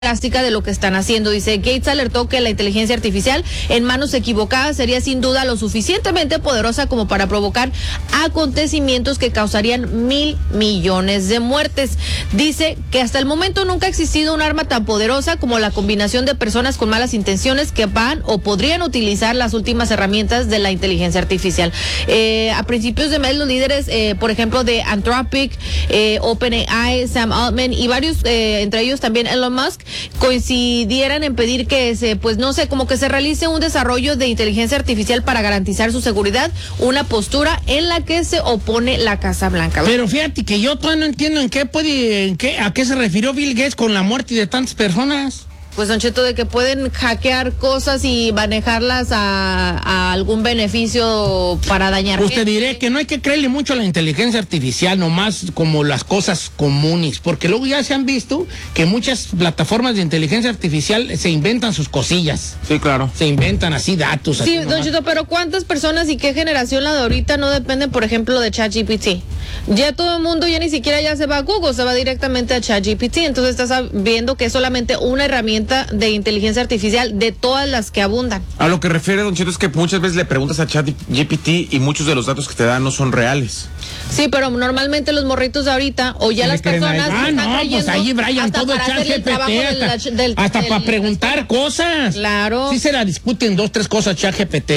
drástica de lo que están haciendo. Dice, Gates alertó que la inteligencia artificial en manos equivocadas sería sin duda lo suficientemente poderosa como para provocar acontecimientos que causarían 1,000 millones de muertes. Dice que hasta el momento nunca ha existido un arma tan poderosa como la combinación de personas con malas intenciones que van o podrían utilizar las últimas herramientas de la inteligencia artificial. A principios de mes, los líderes, por ejemplo, de Anthropic, OpenAI, Sam Altman y varios, entre ellos también Elon Musk, coincidieran en pedir que como que se realice un desarrollo de inteligencia artificial para garantizar su seguridad, una postura en la que se opone la Casa Blanca. Pero fíjate que yo todavía no entiendo a qué se refirió Bill Gates con la muerte de tantas personas. Pues, Don Cheto, de que pueden hackear cosas y manejarlas a algún beneficio para dañar. Pues te diré que no hay que creerle mucho a la inteligencia artificial, nomás como las cosas comunes, porque luego ya se han visto que muchas plataformas de inteligencia artificial se inventan sus cosillas. Sí, claro. Se inventan así datos. Sí, así Don Cheto, pero ¿cuántas personas y qué generación la de ahorita no dependen, por ejemplo, de ChatGPT? Ya todo el mundo ya ni siquiera ya se va a Google, se va directamente a ChatGPT, entonces estás viendo que es solamente una herramienta de inteligencia artificial de todas las que abundan. A lo que refiere, Don Cheto, es que muchas veces le preguntas a ChatGPT y muchos de los datos que te dan no son reales. Sí, pero normalmente los morritos de ahorita, o ya las personas pues ahí, Brian, todo ChatGPT, hasta para preguntar cosas. Claro. Sí se la discuten 2, 3 cosas ChatGPT,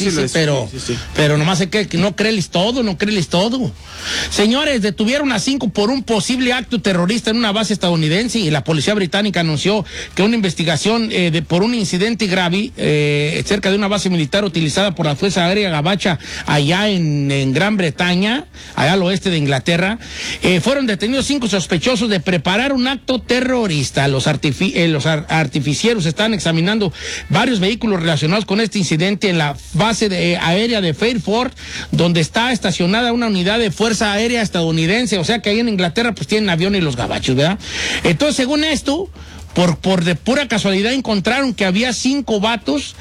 pero nomás hay que no creerles todo. Señores, detuvieron a 5 por un posible acto terrorista en una base estadounidense y la policía británica anunció que una investigación por un incidente grave cerca de una base militar utilizada por la Fuerza Aérea Gabacha allá en Gran Bretaña, allá al oeste de Inglaterra, fueron detenidos 5 sospechosos de preparar un acto terrorista. Los artificieros están examinando varios vehículos relacionados con este incidente en la base aérea de Fairford, donde está estacionada una unidad de Fuerza Aérea estadounidense, o sea que ahí en Inglaterra pues tienen aviones los gabachos, ¿verdad? Entonces, según esto, por de pura casualidad encontraron que había 5 vatos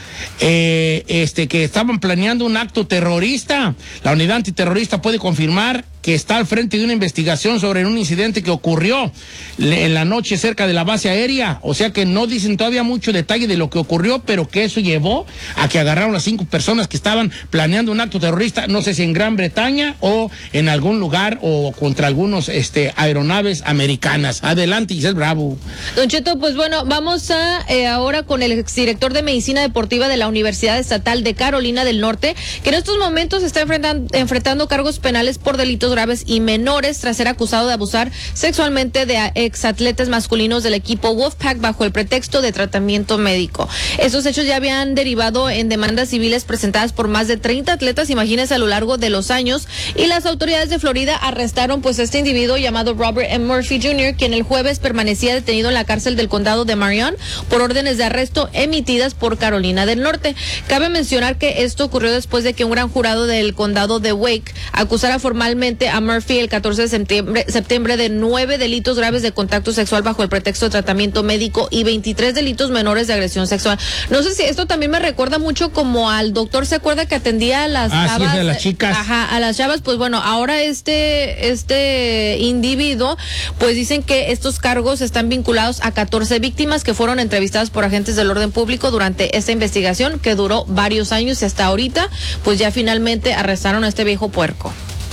que estaban planeando un acto terrorista. La unidad antiterrorista puede confirmar que está al frente de una investigación sobre un incidente que ocurrió en la noche cerca de la base aérea. O sea que no dicen todavía mucho detalle de lo que ocurrió, pero que eso llevó a que agarraron a 5 personas que estaban planeando un acto terrorista, no sé si en Gran Bretaña o en algún lugar o contra algunos aeronaves americanas. Adelante, Giselle Bravo. Don Cheto, pues bueno, vamos ahora con el exdirector de Medicina Deportiva de la Universidad Estatal de Carolina del Norte, que en estos momentos está enfrentando cargos penales por delitos graves y menores tras ser acusado de abusar sexualmente de exatletas masculinos del equipo Wolfpack bajo el pretexto de tratamiento médico. Estos hechos ya habían derivado en demandas civiles presentadas por más de 30 atletas, imagínense, a lo largo de los años, y las autoridades de Florida arrestaron pues a este individuo llamado Robert M. Murphy Jr., quien el jueves permanecía detenido en la cárcel del condado de Marion por órdenes de arresto emitidas por Carolina del Norte. Cabe mencionar que esto ocurrió después de que un gran jurado del condado de Wake acusara formalmente a Murphy el 14 de septiembre de 9 delitos graves de contacto sexual bajo el pretexto de tratamiento médico y 23 delitos menores de agresión sexual. No sé si esto también me recuerda mucho como al doctor, ¿se acuerda que atendía a las chavas? Sí, a las chicas. Ajá, a las chavas. Pues bueno, ahora este individuo, pues dicen que estos cargos están vinculados a 14 víctimas que fueron entrevistadas por agentes del orden público durante esta investigación que duró varios años y hasta ahorita, pues ya finalmente arrestaron a este viejo puerco.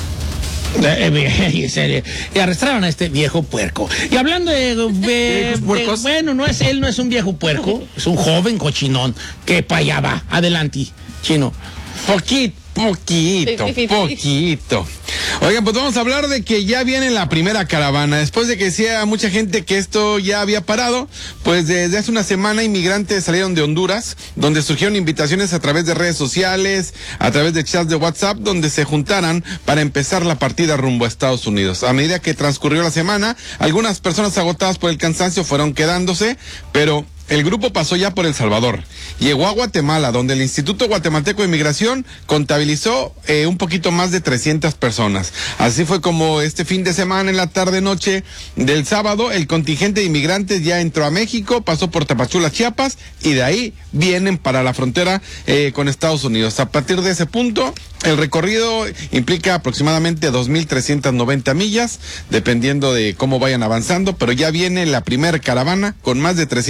Y arrestaron a este viejo puerco. Y hablando bueno, él no es un viejo puerco, es un joven cochinón que para allá va. Adelante, Chino. Poquito. Oigan, pues vamos a hablar de que ya viene la primera caravana. Después de que decía mucha gente que esto ya había parado, pues desde hace una semana inmigrantes salieron de Honduras, donde surgieron invitaciones a través de redes sociales, a través de chats de WhatsApp, donde se juntaran para empezar la partida rumbo a Estados Unidos. A medida que transcurrió la semana, algunas personas agotadas por el cansancio fueron quedándose, pero el grupo pasó ya por El Salvador, llegó a Guatemala, donde el Instituto Guatemalteco de Migración contabilizó un poquito más de 300 personas. Así fue como este fin de semana, en la tarde-noche del sábado, el contingente de inmigrantes ya entró a México, pasó por Tapachula, Chiapas, y de ahí vienen para la frontera con Estados Unidos. A partir de ese punto, el recorrido implica aproximadamente 2.390 millas, dependiendo de cómo vayan avanzando, pero ya viene la primera caravana con más de 300